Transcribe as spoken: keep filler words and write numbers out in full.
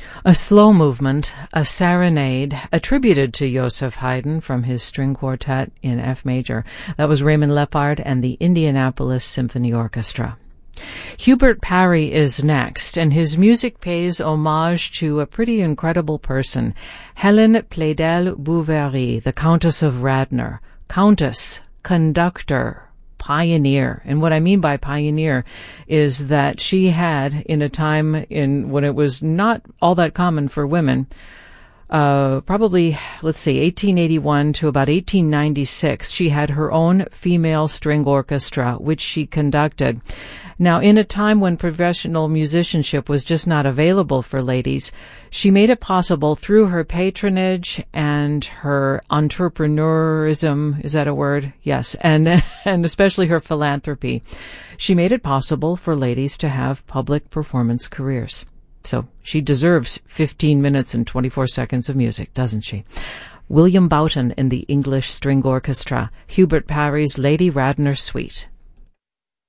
A slow movement, a serenade, attributed to Joseph Haydn from his string quartet in F major. That was Raymond Lepard and the Indianapolis Symphony Orchestra. Hubert Parry is next, and his music pays homage to a pretty incredible person, Helen Pleydell-Bouverie, the Countess of Radnor. Countess, conductor, pioneer. And what I mean by pioneer is that she had, in a time in when it was not all that common for women, uh, probably, let's see, eighteen eighty-one to about eighteen ninety-six, she had her own female string orchestra, which she conducted. Now, in a time when professional musicianship was just not available for ladies, she made it possible through her patronage and her entrepreneurism, is that a word? Yes, and and especially her philanthropy. She made it possible for ladies to have public performance careers. So she deserves fifteen minutes and twenty-four seconds of music, doesn't she? William Boughton in the English String Orchestra, Hubert Parry's Lady Radnor Suite.